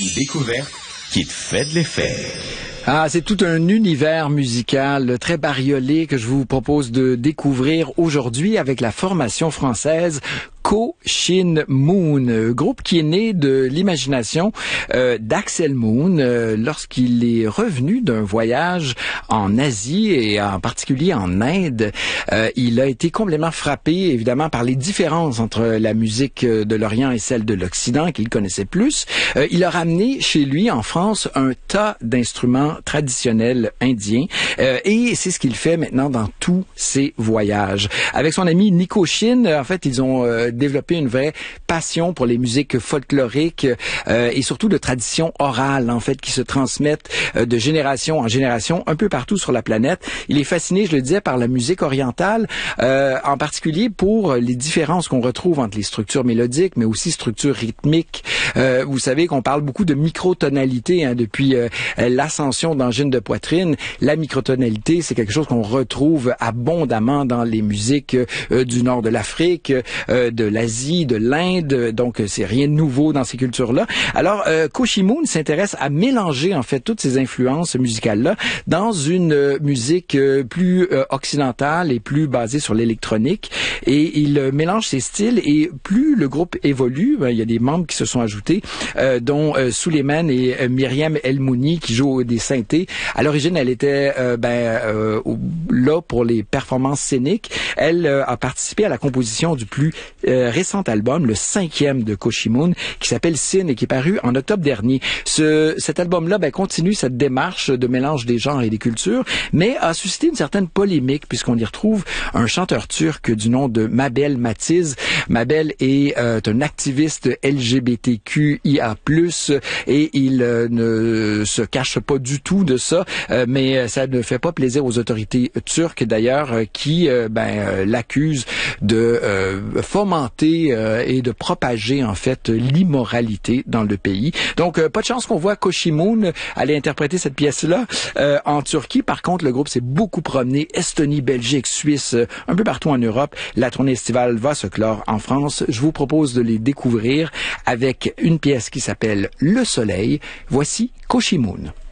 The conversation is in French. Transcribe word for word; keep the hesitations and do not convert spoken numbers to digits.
découverte qui te fait de l'effet. Ah, c'est tout un univers musical très bariolé que je vous propose de découvrir aujourd'hui avec la formation française Ko Shin Moon, groupe qui est né de l'imagination euh, d'Axel Moon euh, lorsqu'il est revenu d'un voyage en Asie et en particulier en Inde. Euh, il a été complètement frappé évidemment par les différences entre la musique de l'Orient et celle de l'Occident qu'il connaissait plus. Euh, il a ramené chez lui en France un tas d'instruments traditionnels indiens euh, et c'est ce qu'il fait maintenant dans tous ses voyages. Avec son ami Nico Shin, en fait, ils ont euh, développer une vraie passion pour les musiques folkloriques euh, et surtout de traditions orales, en fait, qui se transmettent euh, de génération en génération un peu partout sur la planète. Il est fasciné, je le disais, par la musique orientale, euh, en particulier pour les différences qu'on retrouve entre les structures mélodiques, mais aussi structures rythmiques. Euh, vous savez qu'on parle beaucoup de microtonalité hein, depuis euh, l'ascension d'angine de poitrine. La microtonalité, c'est quelque chose qu'on retrouve abondamment dans les musiques euh, du nord de l'Afrique, euh, de l'Asie, de l'Inde, donc c'est rien de nouveau dans ces cultures-là. Alors, euh, Ko Shin Moon s'intéresse à mélanger en fait toutes ces influences musicales-là dans une euh, musique euh, plus euh, occidentale et plus basée sur l'électronique. Et il euh, mélange ces styles et plus le groupe évolue, ben, il y a des membres qui se sont ajoutés, euh, dont euh, Suleiman et euh, Myriam Elmouni qui jouent des synthés. À l'origine, elle était euh, ben, euh, là pour les performances scéniques. Elle euh, a participé à la composition du plus Euh, récent album, le cinquième de Ko Shin Moon, qui s'appelle Sin et qui est paru en octobre dernier. Ce, cet album-là ben, continue cette démarche de mélange des genres et des cultures, mais a suscité une certaine polémique puisqu'on y retrouve un chanteur turc du nom de Mabel Matiz. Mabel est euh, un activiste L G B T Q I A plus, et il euh, ne se cache pas du tout de ça, euh, mais ça ne fait pas plaisir aux autorités turques d'ailleurs, euh, qui euh, ben, euh, l'accusent de euh, fomenter euh, et de propager en fait l'immoralité dans le pays. Donc euh, pas de chance qu'on voit Ko Shin Moon aller interpréter cette pièce-là euh, en Turquie. Par contre, le groupe s'est beaucoup promené, Estonie, Belgique, Suisse, euh, un peu partout en Europe. La tournée estivale va se clore en France. Je vous propose de les découvrir avec une pièce qui s'appelle Le Soleil. Voici Ko Shin Moon.